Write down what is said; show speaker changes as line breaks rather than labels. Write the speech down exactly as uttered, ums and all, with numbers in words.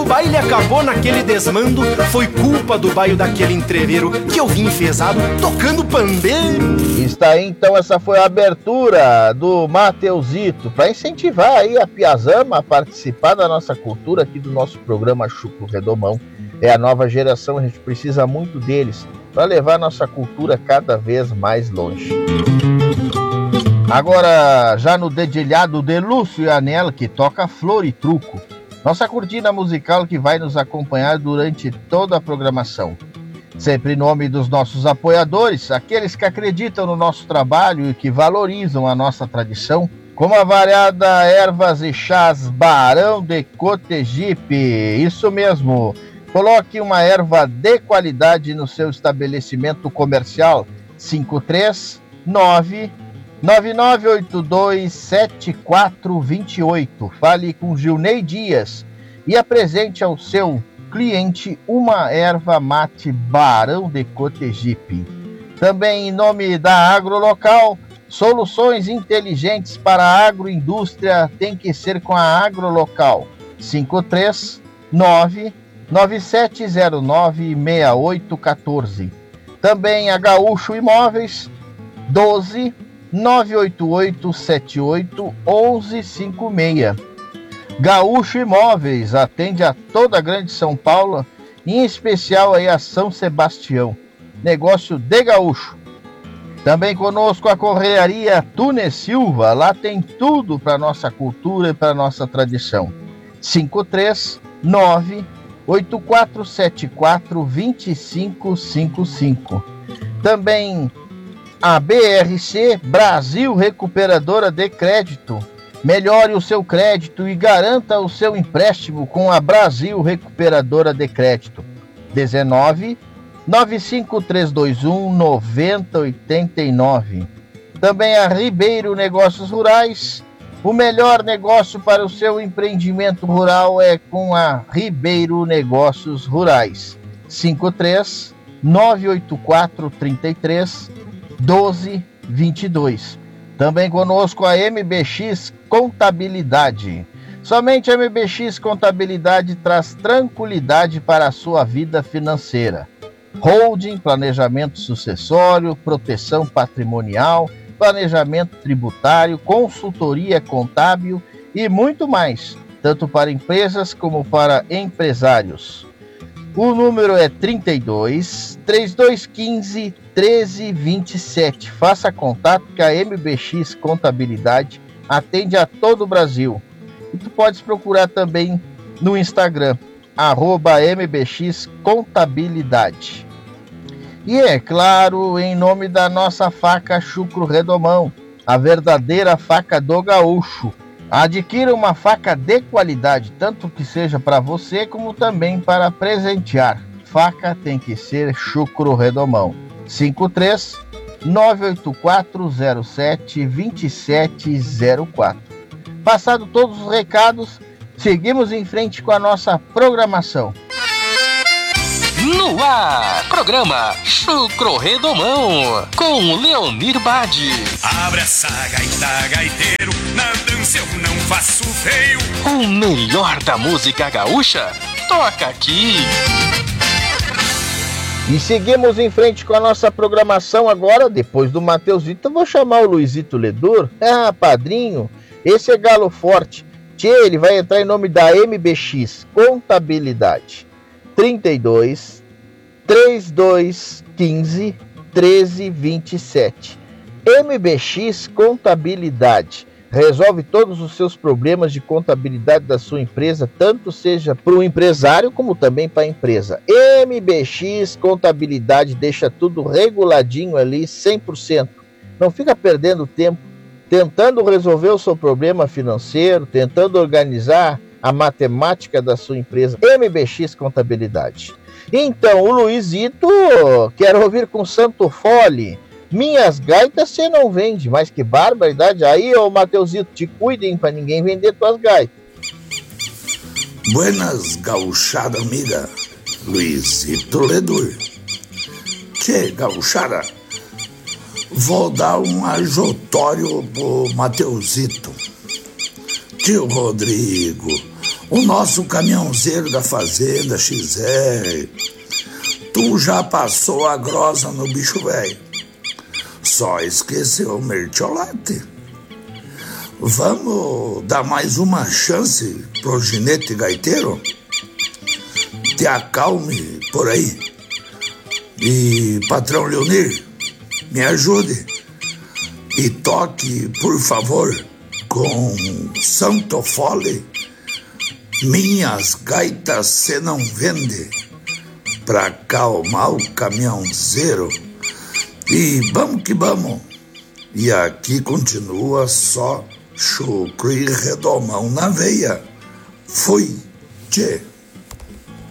o baile acabou naquele desmando, foi culpa do baio daquele entreveiro que eu vim enfesado tocando pandeiro.
Está aí então, essa foi a abertura do Mateusito, para incentivar aí a piazama a participar da nossa cultura aqui do nosso programa Chucro Redomão. É a nova geração, a gente precisa muito deles para levar nossa cultura cada vez mais longe. Agora, já no dedilhado de Lúcio e Anel, que toca Flor e Truco, nossa cortina musical que vai nos acompanhar durante toda a programação. Sempre em nome dos nossos apoiadores, aqueles que acreditam no nosso trabalho e que valorizam a nossa tradição, como a variada Ervas e Chás Barão de Cotegipe. Isso mesmo, coloque uma erva de qualidade no seu estabelecimento comercial. Cinco três nove nove nove oito dois sete quatro dois oito. Fale com Gilney Dias e apresente ao seu cliente uma erva mate Barão de Cotegipe. Também em nome da Agrolocal, soluções inteligentes para a agroindústria tem que ser com a Agrolocal. Cinco três nove nove sete zero nove seis oito um quatro. Também a Gaúcho Imóveis, doze nove oito oito sete oito um um cinco seis. Gaúcho Imóveis atende a toda a Grande São Paulo, em especial aí a São Sebastião. Negócio de gaúcho. Também conosco a Correaria Tunes Silva, lá tem tudo para nossa cultura e para nossa tradição. Cinco três nove oito quatro sete quatro dois cinco cinco cinco. Também a B R C Brasil Recuperadora de Crédito. Melhore o seu crédito e garanta o seu empréstimo com a Brasil Recuperadora de Crédito. dezenove nove cinco três dois um nove zero oito nove. Também a Ribeiro Negócios Rurais. O melhor negócio para o seu empreendimento rural é com a Ribeiro Negócios Rurais. cinco três nove oito quatro três três doze vinte e dois. Também conosco a M B X Contabilidade. Somente a M B X Contabilidade traz tranquilidade para a sua vida financeira. Holding, planejamento sucessório, proteção patrimonial, planejamento tributário, consultoria contábil e muito mais, tanto para empresas como para empresários. O número é trinta e dois, trinta e dois quinze, treze vinte e sete. Faça contato que a M B X Contabilidade atende a todo o Brasil. E tu podes procurar também no Instagram, arroba M B X Contabilidade. E é claro, em nome da nossa faca Chucro Redomão, a verdadeira faca do gaúcho. Adquira uma faca de qualidade, tanto que seja para você como também para presentear. Faca tem que ser Chucro Redomão. cinco três nove oito quatro zero sete dois sete zero quatro. Passado todos os recados, seguimos em frente com a nossa programação.
No ar, programa Chucro Redomão, com Leonir Bade.
Abre essa gaita, gaiteiro, na dança eu não faço feio.
O melhor da música gaúcha, toca aqui.
E seguimos em frente com a nossa programação agora, depois do Mateusito, eu vou chamar o Luizito Ledur. Ah, padrinho, esse é galo forte. Tchê, ele vai entrar em nome da M B X Contabilidade. trinta e dois, trinta e dois, quinze, treze, vinte e sete. M B X Contabilidade. Resolve todos os seus problemas de contabilidade da sua empresa, tanto seja para o empresário como também para a empresa. M B X Contabilidade deixa tudo reguladinho ali, cem por cento. Não fica perdendo tempo tentando resolver o seu problema financeiro, tentando organizar a matemática da sua empresa. M B X Contabilidade. Então, o Luizito quer ouvir com Santo Fole. Minhas gaitas você não vende, mas que barbaridade. Aí, ô Mateusito, te cuidem para ninguém vender tuas gaitas.
Buenas, gauchada amiga, Luizito Ledur. Que gauchada, vou dar um ajotório pro Mateusito. Tio Rodrigo, O nosso caminhãozeiro da fazenda X R, tu já passou a grossa no bicho velho. Só esqueceu o mertiolate. Vamos dar mais uma chance pro ginete gaiteiro? Te acalme por aí. E, patrão Leonir, me ajude. E toque, por favor, com Santo Fole, Minhas Gaitas Cê Não Vende, pra acalmar o caminhãozeiro. E vamos que vamos. E aqui continua só chucro e redomão na veia. Fui, tchê.